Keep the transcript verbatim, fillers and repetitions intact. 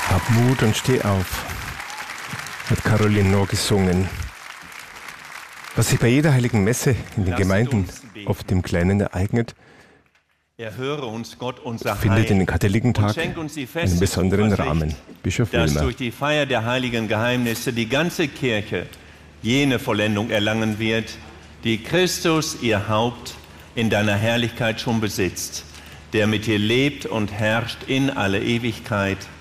Hab Mut und steh auf, hat Caroline Nohr gesungen. Was sich bei jeder heiligen Messe in den Gemeinden oft im Kleinen ereignet, Erhöre uns, Gott, unser findet in den Heil, Katholikentag und schenk uns die einen feste besonderen Zuversicht, Rahmen. Bischof dass Wilmer. durch die Feier der heiligen Geheimnisse die ganze Kirche jene Vollendung erlangen wird, die Christus, ihr Haupt, in deiner Herrlichkeit schon besitzt, der mit dir lebt und herrscht in alle Ewigkeit.